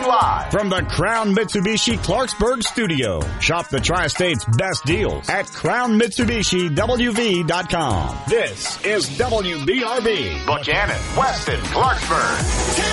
live from the Crown Mitsubishi Clarksburg studio. Shop the Tri-State's best deals at CrownMitsubishiWV.com. This is WBRB. Buchanan, Weston, Clarksburg.